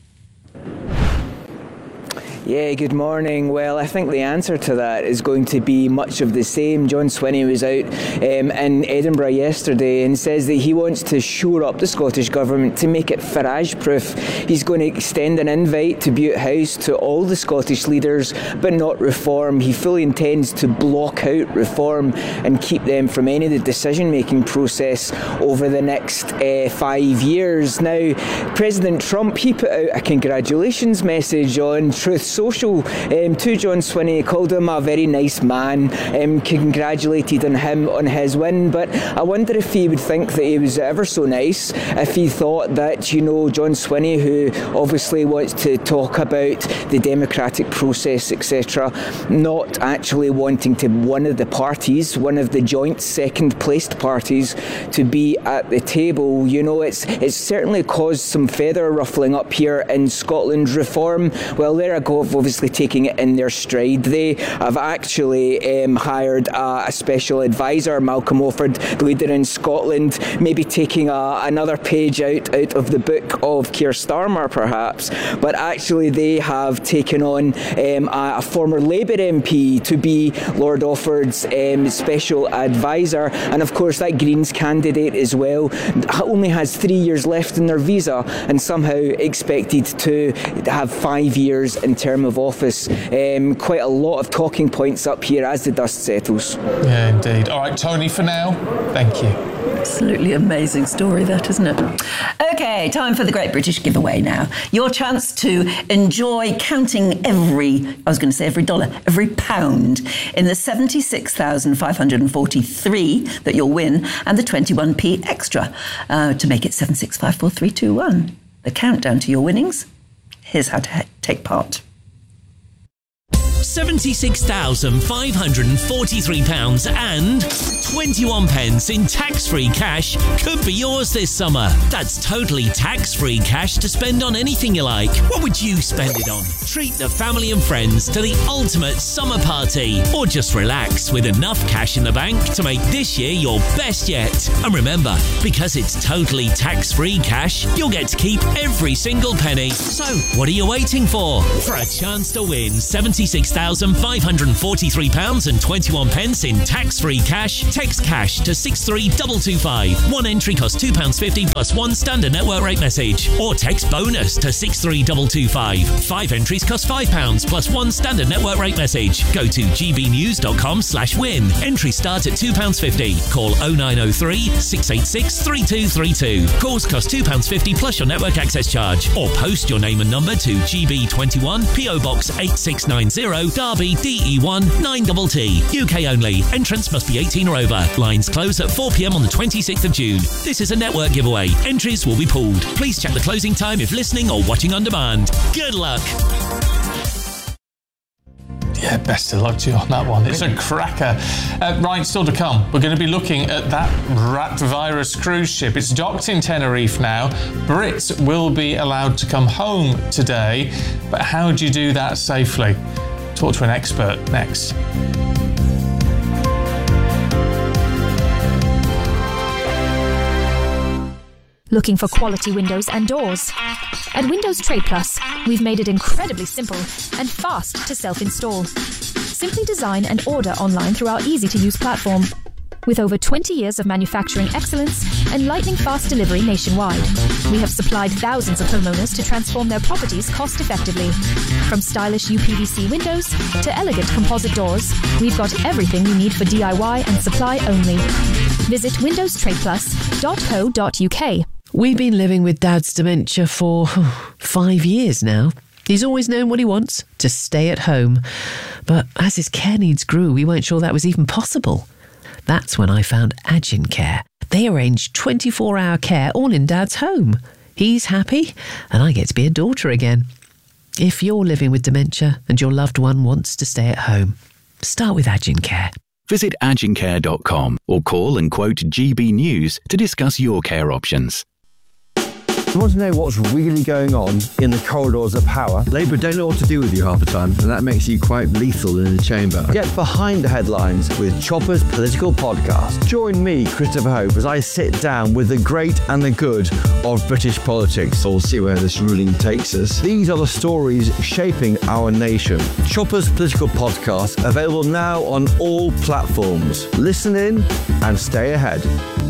Yeah, good morning. Well, I think the answer to that is going to be much of the same. John Swinney was out um, in Edinburgh yesterday and says that he wants to shore up the Scottish Government to make it Farage-proof. He's going to extend an invite to Bute House to all the Scottish leaders, but not Reform. He fully intends to block out Reform and keep them from any of the decision-making process over the next uh, five years. Now, President Trump, he put out a congratulations message on Truth Social um, to John Swinney, called him a very nice man, um, congratulated on him on his win. But I wonder if he would think that he was ever so nice if he thought that, you know, John Swinney, who obviously wants to talk about the democratic process, et cetera, not actually wanting to one of the parties, one of the joint second-placed parties, to be at the table. You know, it's it's certainly caused some feather ruffling up here in Scotland. Reform, well, there I go, obviously taking it in their stride. They have actually um, hired a, a special advisor, Malcolm Offord, the leader in Scotland, maybe taking a, another page out, out of the book of Keir Starmer, perhaps. But actually they have taken on um, a, a former Labour M P to be Lord Offord's um, special advisor. And of course that Greens candidate as well only has three years left in their visa and somehow expected to have five years in term of office. Um, quite a lot of talking points up here as the dust settles.
Yeah, indeed. All right, Tony, for now, thank you.
Absolutely amazing story, that, isn't it? Okay, time for the Great British Giveaway now. Your chance to enjoy counting every, I was going to say every dollar, every pound in the seventy-six thousand five hundred forty-three that you'll win and the twenty-one p extra uh, to make it seven six five four three two one. The countdown to your winnings. Here's how to ha- take part.
seventy-six thousand five hundred forty-three pounds and twenty-one pence in tax-free cash could be yours this summer. That's totally tax-free cash to spend on anything you like. What would you spend it on? Treat the family and friends to the ultimate summer party, or just relax with enough cash in the bank to make this year your best yet. And remember, because it's totally tax-free cash, you'll get to keep every single penny. So, what are you waiting for? For a chance to win seventy-six thousand five hundred forty-three pounds and twenty-one pence in tax-free cash, text cash to six three two two five. One entry costs two pounds fifty plus one standard network rate message. Or text bonus to six three two two five. Five entries cost five pounds plus one standard network rate message. Go to gbnews.com slash win. Entries start at two pounds fifty. Call oh nine oh three, six eight six, three two three two. Calls cost two pounds fifty plus your network access charge. Or post your name and number to G B twenty-one, P O Box eight six nine zero, Derby, D E one nine T T. U K only. Entrance must be eighteen or over. Lines close at four p.m. on the twenty-sixth of June. This is a network giveaway. Entries will be pooled. Please check the closing time if listening or watching on demand. Good luck.
Yeah, best of luck to you on that one. It's a cracker. Uh, right, still to come, we're going to be looking at that rat virus cruise ship. It's docked in Tenerife now. Brits will be allowed to come home today, but how do you do that safely? Talk to an expert next.
Looking for quality windows and doors? At Windows Trade Plus, we've made it incredibly simple and fast to self-install. Simply design and order online through our easy-to-use platform. With over twenty years of manufacturing excellence and lightning-fast delivery nationwide, we have supplied thousands of homeowners to transform their properties cost-effectively. From stylish U P V C windows to elegant composite doors, we've got everything you need for D I Y and supply only. Visit windows trade plus dot co dot U K.
We've been living with Dad's dementia for five years now. He's always known what he wants, to stay at home. But as his care needs grew, we weren't sure that was even possible. That's when I found Agincare. They arrange twenty-four hour care all in Dad's home. He's happy, and I get to be a daughter again. If you're living with dementia and your loved one wants to stay at home, start with Agincare.
Visit agincare dot com or call and quote G B News to discuss your care options.
You want to know what's really going on in the corridors of power? Labour don't know what to do with you half the time, and that makes you quite lethal in the chamber. Get behind the headlines with Chopper's Political Podcast. Join me, Christopher Hope, as I sit down with the great and the good of British politics. We'll see where this ruling takes us. These are the stories shaping our nation. Chopper's Political Podcast, available now on all platforms. Listen in and stay ahead.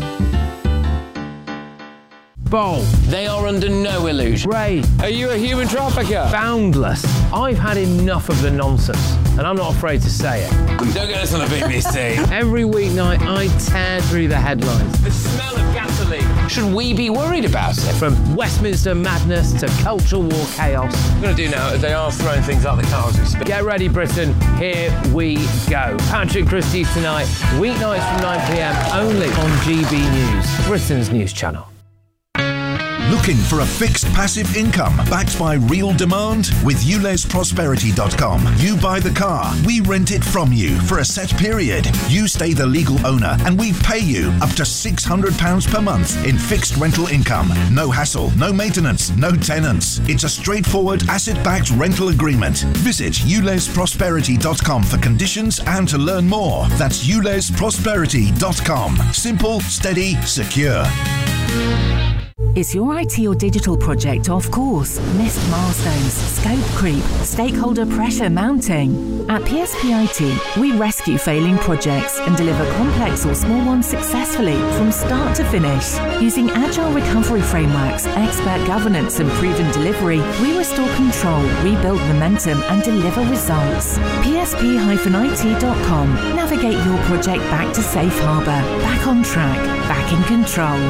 Bold. They are under no illusion.
Ray.
Are you a human trafficker?
Boundless. I've had enough of the nonsense, and I'm not afraid to say it.
Don't get us on the B B C.
Every weeknight, I tear through the headlines.
The smell of gasoline. Should we be worried about it?
From Westminster madness to cultural war chaos.
What I'm going to do now is they are throwing things out the car as we speak.
Get ready, Britain. Here we go. Patrick Christie's tonight, weeknights from nine p.m, only on G B News, Britain's news channel.
Looking for a fixed passive income backed by real demand? With U Les Prosperity dot com, you buy the car, we rent it from you for a set period. You stay the legal owner and we pay you up to six hundred pounds per month in fixed rental income. No hassle, no maintenance, no tenants. It's a straightforward asset-backed rental agreement. Visit U Les Prosperity dot com for conditions and to learn more. That's U Les Prosperity dot com. Simple, steady, secure.
Is your I T or digital project off course? Missed milestones, scope creep, stakeholder pressure mounting? At P S P I T, we rescue failing projects and deliver complex or small ones successfully from start to finish. Using agile recovery frameworks, expert governance and proven delivery, we restore control, rebuild momentum and deliver results. P S P I T dot com. Navigate your project back to safe harbour, back on track, back in control.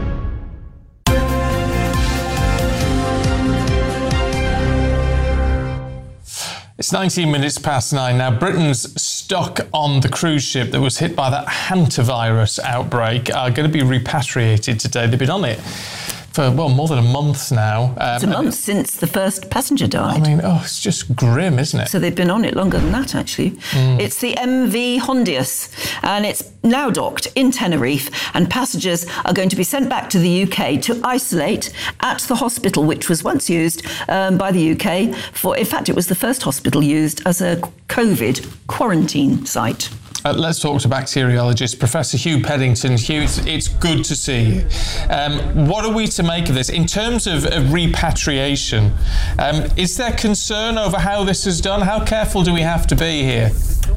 It's nineteen minutes past nine now. Britain's stuck on the cruise ship that was hit by that hantavirus outbreak are going to be repatriated today. They've been on it for, well, more than a month now. Um,
it's a month since the first passenger died.
I mean, oh, it's just grim, isn't it?
So they've been on it longer than that, actually. Mm. It's the M V Hondius, and it's now docked in Tenerife, and passengers are going to be sent back to the U K to isolate at the hospital, which was once used um, by the U K for, in fact, it was the first hospital used as a COVID quarantine site.
Uh, let's talk to bacteriologist Professor Hugh Peddington. Hugh, it's, it's good to see you. Um, what are we to make of this? In terms of, of repatriation, um, is there concern over how this is done? How careful do we have to be here?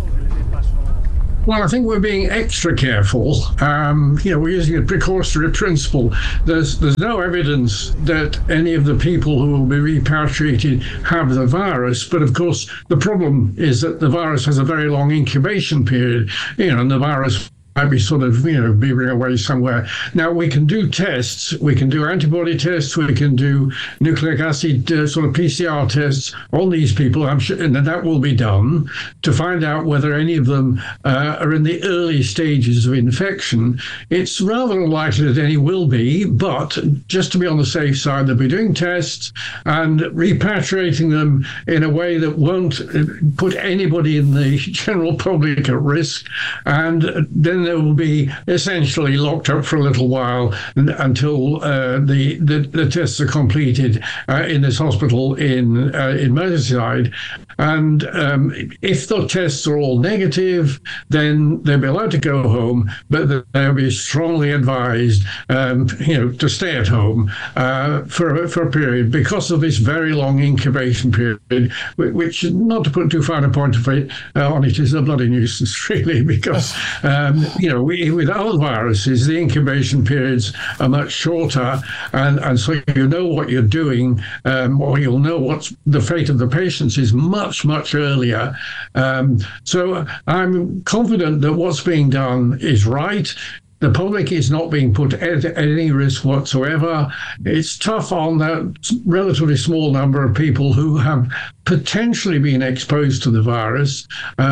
Well, I think we're being extra careful. Um, you know, we're using a precautionary principle. There's there's no evidence that any of the people who will be repatriated have the virus. But of course, the problem is that the virus has a very long incubation period. You know, and the virus might be sort of, you know, beavering away somewhere. Now, we can do tests. We can do antibody tests. We can do nucleic acid uh, sort of P C R tests on these people. I'm sure, and that will be done to find out whether any of them uh, are in the early stages of infection. It's rather unlikely that any will be, but just to be on the safe side, they'll be doing tests and repatriating them in a way that won't put anybody in the general public at risk. And then they will be essentially locked up for a little while until uh, the, the the tests are completed uh, in this hospital in uh, in Merseyside. And um, if the tests are all negative, then they'll be allowed to go home, but they'll be strongly advised, um, you know, to stay at home uh, for for a period because of this very long incubation period, which, not to put too fine a point of it uh, on it, is a bloody nuisance, really, because um, you know, we, with other viruses, the incubation periods are much shorter, and, and so you know what you're doing, um, or you'll know what the fate of the patients is much, much earlier. Um, so I'm confident that what's being done is right. The public is not being put at any risk whatsoever. It's tough on that relatively small number of people who have potentially been exposed to the virus.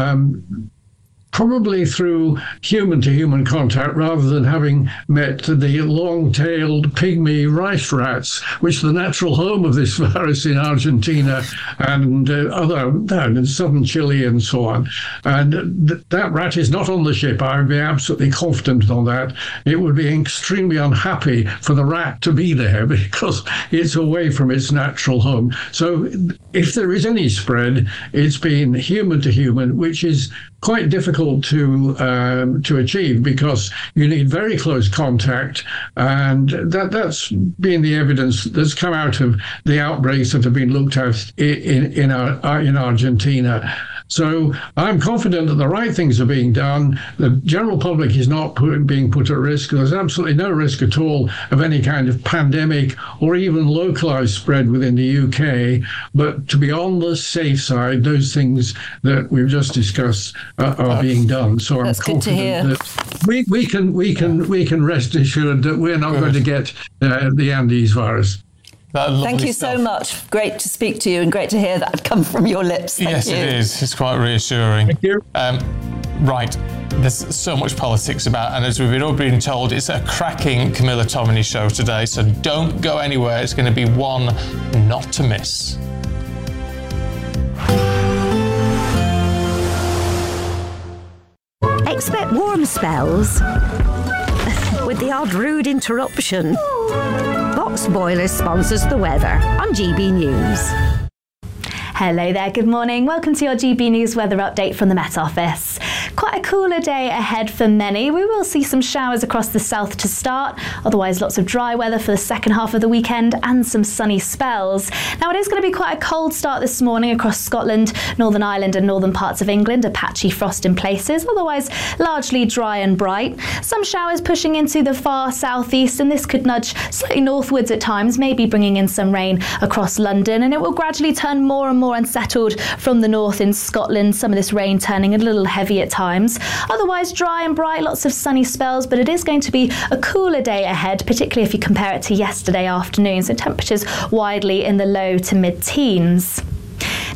Um, probably through human-to-human contact rather than having met the long-tailed pygmy rice rats, which are the natural home of this virus in Argentina and uh, other, down in southern Chile and so on. And th- that rat is not on the ship. I would be absolutely confident on that. It would be extremely unhappy for the rat to be there because it's away from its natural home. So if there is any spread, it's been human-to-human, which is quite difficult to um, to achieve because you need very close contact, and that that's been the evidence that's come out of the outbreaks that have been looked at in in, our, in Argentina. So I'm confident that the right things are being done. The general public is not put, being put at risk. There's absolutely no risk at all of any kind of pandemic or even localized spread within the U K. But to be on the safe side, those things that we've just discussed uh, are being done. So I'm
That's
confident that we, we can we can we can rest assured that we're not going to get uh, the Andes virus.
Thank you
stuff.
so much. Great to speak to you and great to hear that come from your lips. Thank
yes,
you.
it is. It's quite reassuring.
Thank you.
Um, right. There's so much politics about, and as we've all been told, it's a cracking Camilla Tominey show today, so don't go anywhere. It's going to be one not to miss.
Expect warm spells with the odd rude interruption. Box Boilers sponsors the weather on G B News.
Hello there, good morning. Welcome to your G B News weather update from the Met Office. Quite a cooler day ahead for many. We will see some showers across the south to start, otherwise lots of dry weather for the second half of the weekend and some sunny spells. Now it is going to be quite a cold start this morning across Scotland, Northern Ireland and northern parts of England, a patchy frost in places, otherwise largely dry and bright. Some showers pushing into the far southeast, and this could nudge slightly northwards at times, maybe bringing in some rain across London, and it will gradually turn more and more unsettled from the north in Scotland, some of this rain turning a little heavy at times. Otherwise dry and bright, lots of sunny spells, but it is going to be a cooler day ahead, particularly if you compare it to yesterday afternoon, so temperatures widely in the low to mid-teens.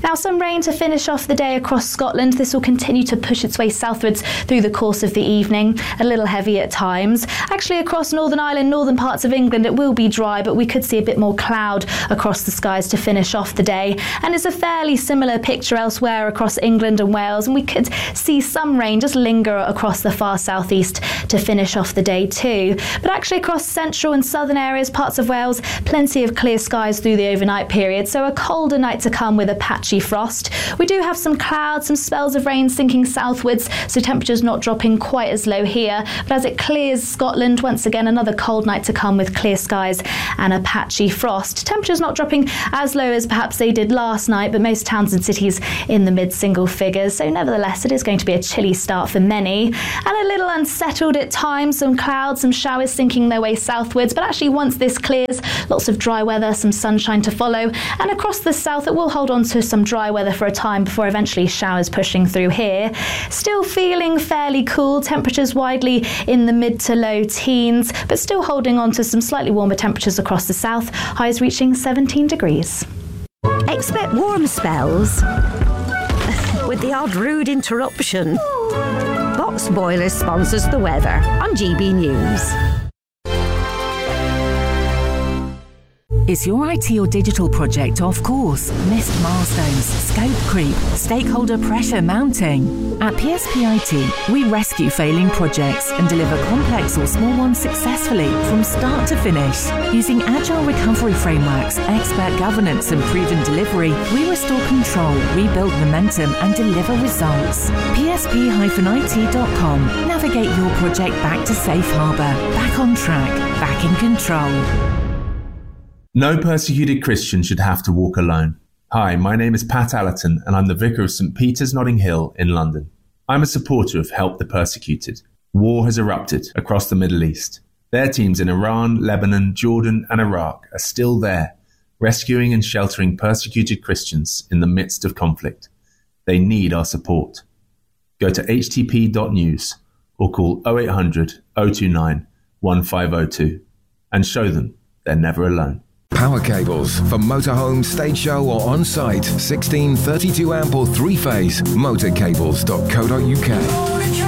Now, some rain to finish off the day across Scotland. This will continue to push its way southwards through the course of the evening, a little heavy at times. Actually, across Northern Ireland, northern parts of England, it will be dry, but we could see a bit more cloud across the skies to finish off the day. And it's a fairly similar picture elsewhere across England and Wales, and we could see some rain just linger across the far southeast to finish off the day too. But actually across central and southern areas, parts of Wales, plenty of clear skies through the overnight period, so a colder night to come with a patchy frost. We do have some clouds, some spells of rain sinking southwards, so temperatures not dropping quite as low here. But as it clears Scotland, once again another cold night to come with clear skies and a patchy frost. Temperatures not dropping as low as perhaps they did last night, but most towns and cities in the mid-single figures, so nevertheless it is going to be a chilly start for many. And a little unsettled at times, some clouds, some showers sinking their way southwards, but actually once this clears, lots of dry weather, some sunshine to follow, and across the south it will hold on to some dry weather for a time before eventually showers pushing through here. Still feeling fairly cool, temperatures widely in the mid to low teens, but still holding on to some slightly warmer temperatures across the south, highs reaching seventeen degrees.
Expect warm spells with the odd rude interruption. Box Boilers sponsors the weather on G B News.
Is your I T or digital project off course? Missed milestones, scope creep, stakeholder pressure mounting? At P S P I T, we rescue failing projects and deliver complex or small ones successfully from start to finish. Using agile recovery frameworks, expert governance and proven delivery, we restore control, rebuild momentum and deliver results. P S P I T dot com. Navigate your project back to safe harbour, back on track, back in control.
No persecuted Christian should have to walk alone. Hi, my name is Pat Allerton and I'm the Vicar of St Peter's Notting Hill in London. I'm a supporter of Help the Persecuted. War has erupted across the Middle East. Their teams in Iran, Lebanon, Jordan and Iraq are still there, rescuing and sheltering persecuted Christians in the midst of conflict. They need our support. Go to h t p dot news or call oh eight hundred, oh two nine, one five oh two and show them they're never alone.
Power cables for motorhome, stage show or on-site. sixteen thirty-two amp or three-phase. motorcables dot co dot uk.